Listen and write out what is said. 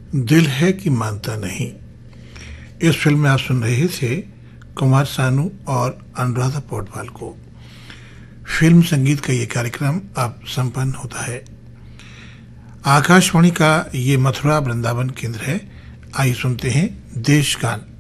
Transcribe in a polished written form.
दिल है कि मानता नहीं। इस फिल्म में आप सुन रहे थे कुमार सानू और अनुराधा पौडवाल को। फिल्म संगीत का ये कार्यक्रम अब संपन्न होता है। आकाशवाणी का ये मथुरा वृंदावन केंद्र है। आइए सुनते हैं देश गान।